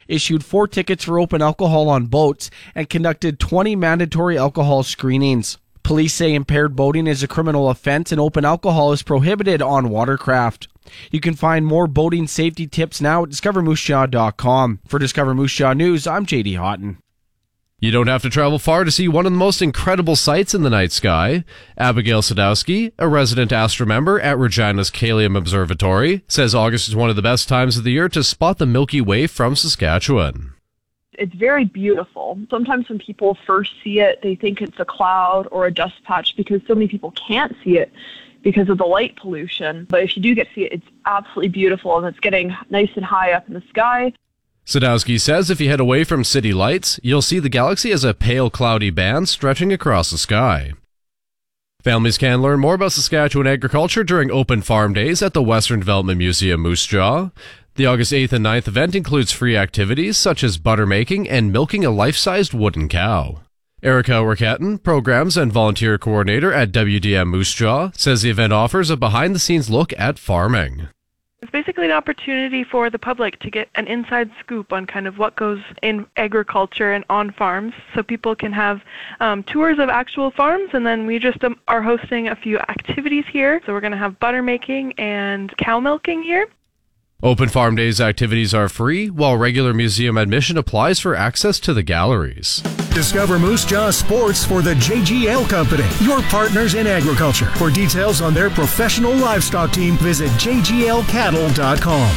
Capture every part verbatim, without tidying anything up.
issued four tickets for open alcohol on boats, and conducted twenty mandatory alcohol screenings. Police say impaired boating is a criminal offense and open alcohol is prohibited on watercraft. You can find more boating safety tips now at discover moose jaw dot com. For Discover Moose Jaw News, I'm J D Houghton. You don't have to travel far to see one of the most incredible sights in the night sky. Abigail Sadowski, a resident astromember at Regina's Kalium Observatory, says August is one of the best times of the year to spot the Milky Way from Saskatchewan. It's very beautiful. Sometimes when people first see it, they think it's a cloud or a dust patch because so many people can't see it because of the light pollution. But if you do get to see it, it's absolutely beautiful, and it's getting nice and high up in the sky. Sadowski says if you head away from city lights, you'll see the galaxy as a pale, cloudy band stretching across the sky. Families can learn more about Saskatchewan agriculture during Open Farm Days at the Western Development Museum Moose Jaw. The August eighth and ninth event includes free activities such as butter making and milking a life-sized wooden cow. Erica Orketten, Programs and Volunteer Coordinator at W D M Moose Jaw, says the event offers a behind-the-scenes look at farming. It's basically an opportunity for the public to get an inside scoop on kind of what goes in agriculture and on farms, so people can have um, tours of actual farms, and then we just um, are hosting a few activities here. So we're going to have butter making and cow milking here. Open Farm Days activities are free, while regular museum admission applies for access to the galleries. Discover Moose Jaw Sports for the J G L Company, your partners in agriculture. For details on their professional livestock team, visit j g l cattle dot com.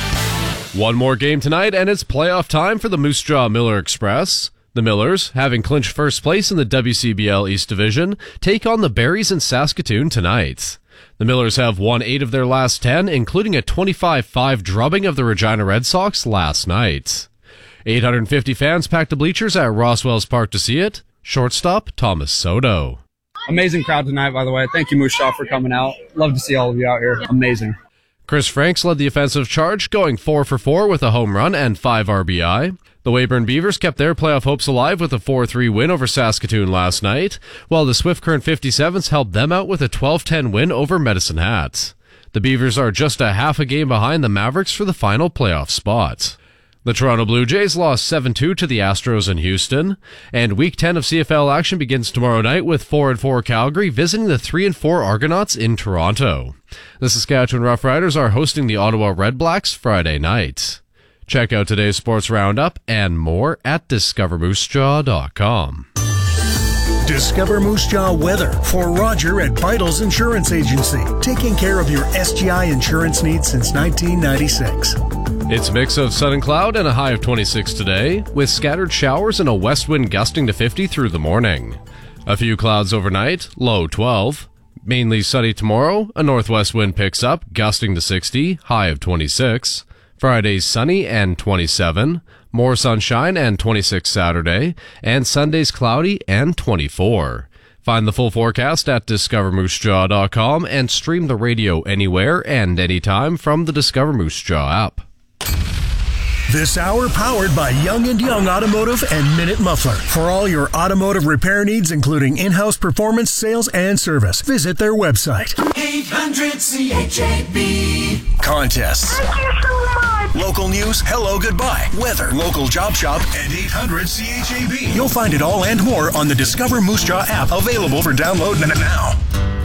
One more game tonight, and it's playoff time for the Moose Jaw Miller Express. The Millers, having clinched first place in the W C B L East Division, take on the Berries in Saskatoon tonight. The Millers have won eight of their last ten, including a twenty-five five drubbing of the Regina Red Sox last night. eight hundred fifty fans packed the bleachers at Roswell's Park to see it. Shortstop, Thomas Soto. Amazing crowd tonight, by the way. Thank you, Moose Jaw, for coming out. Love to see all of you out here. Amazing. Chris Franks led the offensive charge, going four for four with a home run and five R B I. The Weyburn Beavers kept their playoff hopes alive with a four three win over Saskatoon last night, while the Swift Current fifty-sevens helped them out with a twelve ten win over Medicine Hat. The Beavers are just a half a game behind the Mavericks for the final playoff spot. The Toronto Blue Jays lost seven two to the Astros in Houston, and Week ten of C F L action begins tomorrow night with four and four Calgary visiting the three and four Argonauts in Toronto. The Saskatchewan Roughriders are hosting the Ottawa Redblacks Friday night. Check out today's sports roundup and more at discover moose jaw dot com. Discover Moose Jaw weather for Roger at Vitals Insurance Agency, taking care of your S G I insurance needs since nineteen ninety-six. It's a mix of sun and cloud and a high of twenty-six today, with scattered showers and a west wind gusting to fifty through the morning. A few clouds overnight, low twelve. Mainly sunny tomorrow, a northwest wind picks up, gusting to sixty, high of twenty-six. Friday's sunny and twenty-seven. More sunshine and twenty-six Saturday, and Sunday's cloudy and twenty-four. Find the full forecast at discover moose jaw dot com and stream the radio anywhere and anytime from the Discover Moose Jaw app. This hour powered by Young and Young Automotive and Minute Muffler. For all your automotive repair needs, including in-house performance, sales, and service, visit their website. eight hundred C H A B. Contests. Thank you so much. Local news, hello, goodbye, weather, local job shop, and eight hundred C H A B. You'll find it all and more on the Discover Moose Jaw app, available for download now.